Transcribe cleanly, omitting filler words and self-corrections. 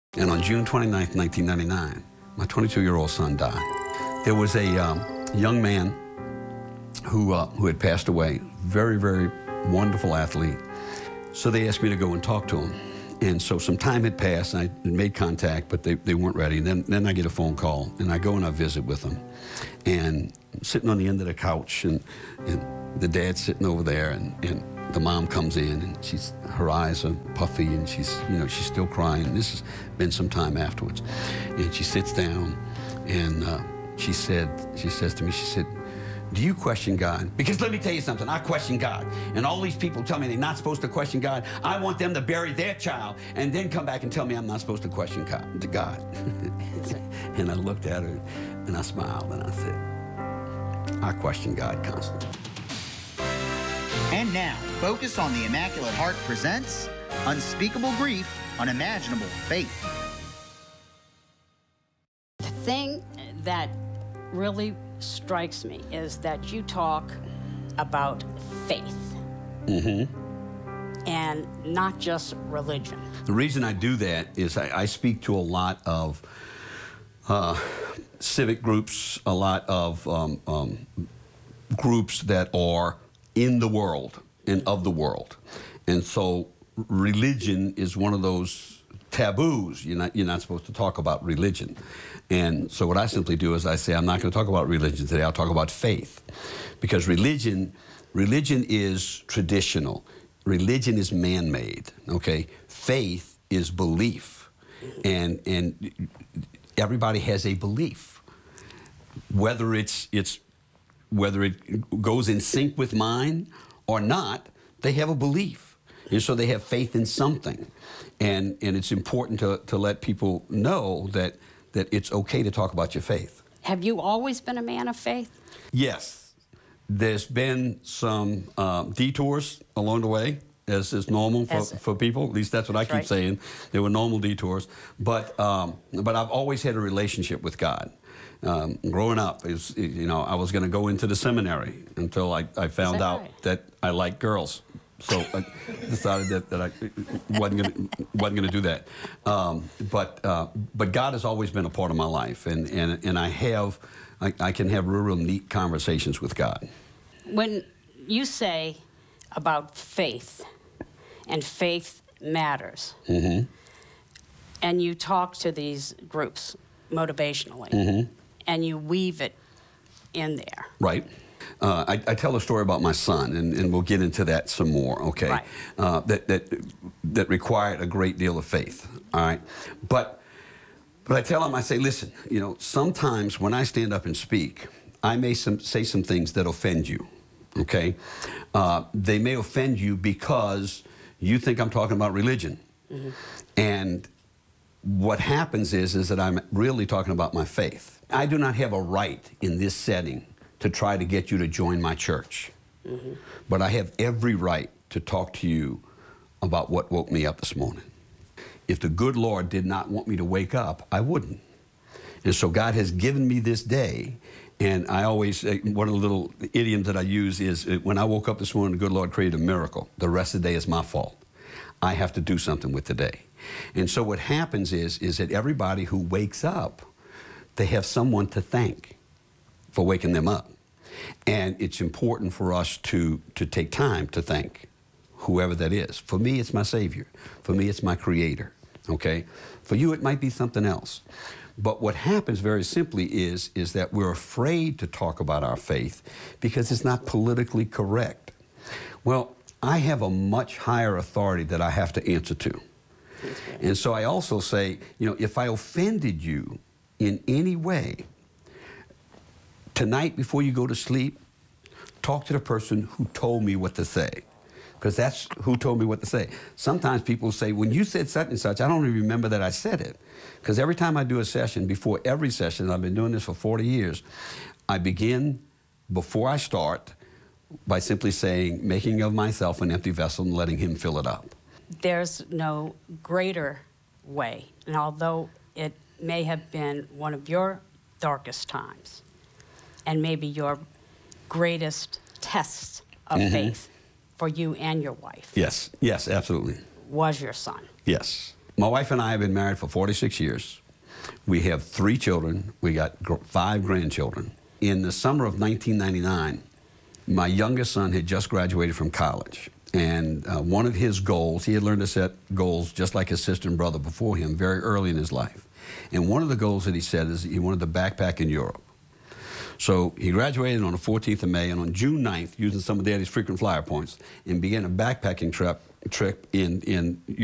And on June 29th, 1999, my 22-year-old son died. There was a young man who had passed away, very, very wonderful athlete. So they asked me to go and talk to him. And so some time had passed, and I made contact, but they weren't ready. And then I get a phone call, and I go and I visit with them. And I'm sitting on the end of the couch, and the dad's sitting over there, and the mom comes in, and her eyes are puffy, and she's still crying. This has been some time afterwards. And she sits down, and she says to me, do you question God? Because let me tell you something, I question God. And all these people tell me they're not supposed to question God. I want them to bury their child and then come back and tell me I'm not supposed to question God. And I looked at her and I smiled and I said, I question God constantly. And now, Focus on the Immaculate Heart presents Unspeakable Grief, Unimaginable Faith. The thing that really strikes me is that you talk about faith. And not just religion. The reason I do that is I speak to a lot of civic groups, a lot of groups that are in the world and of the world. And so religion is one of those taboos. You're not supposed to talk about religion. And so what I simply do is I say, I'm not going to talk about religion today, I'll talk about faith. Because religion is traditional. Religion is man-made, okay? Faith is belief. And everybody has a belief. Whether it goes in sync with mine or not, they have a belief. And so they have faith in something. And it's important to let people know that it's okay to talk about your faith. Have you always been a man of faith? Yes. There's been some detours along the way, as is normal for people. At least that's what I keep saying. There were normal detours. But I've always had a relationship with God. Growing up, I was going to go into the seminary until I found out that I liked girls. So I decided that I wasn't going to do that. But God has always been a part of my life, and I can have real neat conversations with God. When you say about faith, and faith matters, and you talk to these groups motivationally, and you weave it in there. Right. I tell a story about my son, and we'll get into that some more, okay? Right. That required a great deal of faith, all right? But I tell him, I say, listen, sometimes when I stand up and speak, I may say some things that offend you, okay? They may offend you because you think I'm talking about religion. And what happens is that I'm really talking about my faith. I do not have a right in this setting to try to get you to join my church. But I have every right to talk to you about what woke me up this morning. If the good Lord did not want me to wake up, I wouldn't. And so God has given me this day, and I always, one of the little idioms that I use is, when I woke up this morning, the good Lord created a miracle. The rest of the day is my fault. I have to do something with the day. And so what happens is that everybody who wakes up, they have someone to thank for waking them up. And it's important for us to take time to thank whoever that is. For me, it's my Savior. For me, it's my Creator, okay? For you, it might be something else. But what happens very simply is that we're afraid to talk about our faith because it's not politically correct. Well, I have a much higher authority that I have to answer to. And so I also say, if I offended you in any way, tonight, before you go to sleep, talk to the person who told me what to say, because that's who told me what to say. Sometimes people say, when you said such and such, I don't even remember that I said it, because every time I do a session, before every session, I've been doing this for 40 years, I begin, before I start, by simply saying, making of myself an empty vessel and letting Him fill it up. There's no greater way, and although it may have been one of your darkest times, and maybe your greatest test of faith for you and your wife. Yes, absolutely. Was your son. Yes. My wife and I have been married for 46 years. We have 3 children. We got 5 grandchildren. In the summer of 1999, my youngest son had just graduated from college. And one of his goals, he had learned to set goals just like his sister and brother before him very early in his life. And one of the goals that he set is he wanted to backpack in Europe. So he graduated on the 14th of May, and on June 9th, using some of Daddy's frequent flyer points, and began a backpacking trip in